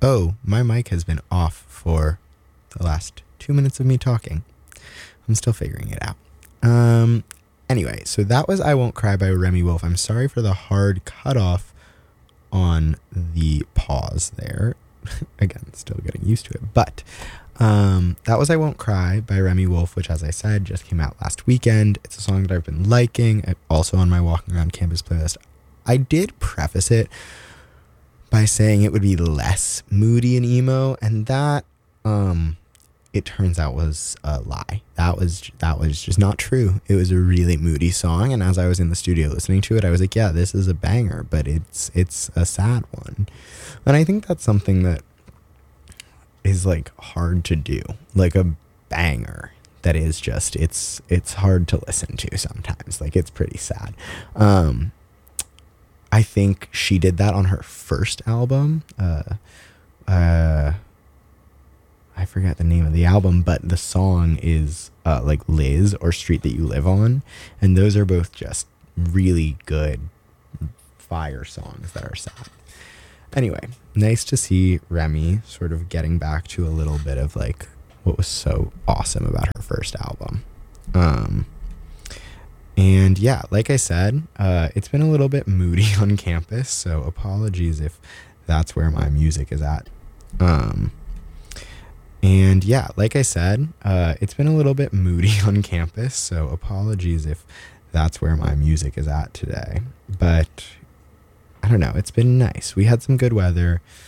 Oh, my mic has been off for the last 2 minutes of me talking. I'm still figuring it out. Anyway, so that was I Won't Cry by Remi Wolf. I'm sorry for the hard cutoff on the pause there. Again, still getting used to it. But that was I Won't Cry by Remi Wolf, which, as I said, just came out last weekend. It's a song that I've been liking, also on my Walking Around Campus playlist. I did preface it by saying it would be less moody and emo, and that it turns out was a lie. That was just not true. It was a really moody song, and as I was in the studio listening to it, I was like, yeah, this is a banger, but it's a sad one. And I think that's something that is like hard to do. Like a banger that is just it's hard to listen to sometimes. Like, it's pretty sad. I think she did that on her first album. I forget the name of the album, but the song is like Liz or Street That You Live On. And those are both just really good fire songs that are sad. Anyway, nice to see Remi sort of getting back to a little bit of like what was so awesome about her first album. And yeah, like I said, it's been a little bit moody on campus, so apologies if that's where my music is at. And yeah, like I said, it's been a little bit moody on campus, so apologies if that's where my music is at today. But I don't know, it's been nice. We had some good weather.